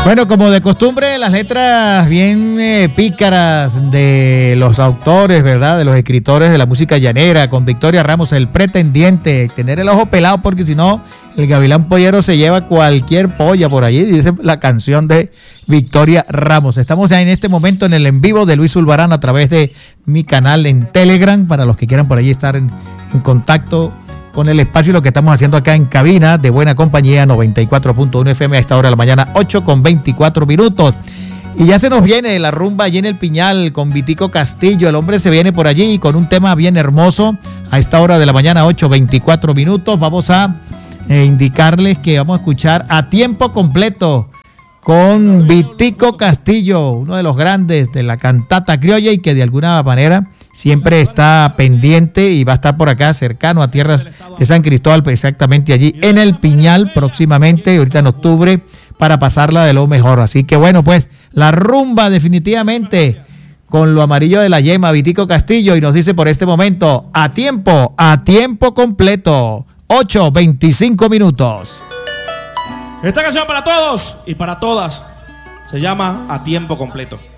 Bueno, como de costumbre, las letras bien pícaras de los autores, ¿verdad? De los escritores de la música llanera, con Victoria Ramos, el pretendiente. Tener el ojo pelado porque si no, el gavilán pollero se lleva cualquier polla por allí, dice la canción de Victoria Ramos. Estamos ya en este momento en el en vivo de Luis Zulbarán a través de mi canal en Telegram, para los que quieran por allí estar en contacto con el espacio y lo que estamos haciendo acá en cabina de Buena Compañía 94.1 FM a esta hora de la mañana, 8:24. Y ya se nos viene la rumba allí en el Piñal con Vitico Castillo. El hombre se viene por allí con un tema bien hermoso a esta hora de la mañana, 8:24. Vamos a indicarles que vamos a escuchar A Tiempo Completo con Vitico Castillo, uno de los grandes de la cantata criolla y que de alguna manera siempre está pendiente y va a estar por acá cercano a tierras de San Cristóbal, exactamente allí en el Piñal próximamente, ahorita en octubre, para pasarla de lo mejor. Así que bueno, pues la rumba definitivamente con lo amarillo de la yema, Vitico Castillo, y nos dice por este momento, a tiempo completo, 8:25. Esta canción para todos y para todas se llama A Tiempo Completo.